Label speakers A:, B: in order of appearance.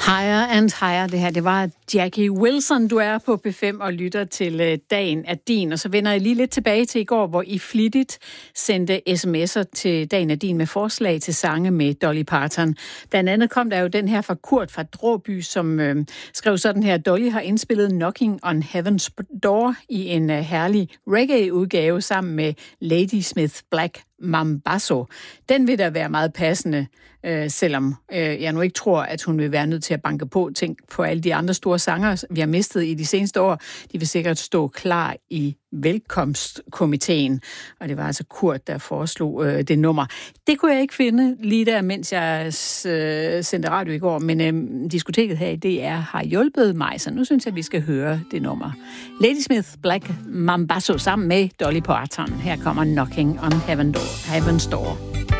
A: Higher and Higher, det her, det var Jackie Wilson. Du er på P5 og lytter til Dagen er din. Og så vender jeg lige lidt tilbage til i går, hvor I flittigt sendte sms'er til Dagen er din med forslag til sange med Dolly Parton. Blandt andet kom der jo den her fra Kurt fra Dråby, som skrev sådan her: Dolly har indspillet Knocking on Heaven's Door i en herlig reggae-udgave sammen med Ladysmith Black Mambazo. Den vil da være meget passende, selvom jeg nu ikke tror, at hun vil være nødt til at banke på. Tænk på alle de andre store sanger, vi har mistet i de seneste år. De vil sikkert stå klar i velkomstkomiteen. Og det var altså Kurt, der foreslog det nummer. Det kunne jeg ikke finde lige der, mens jeg sendte radio i går, men diskoteket her i DR har hjulpet mig, så nu synes jeg, vi skal høre det nummer. Ladysmith Black Mambazo sammen med Dolly Parton. Her kommer Knocking on Heaven's Door.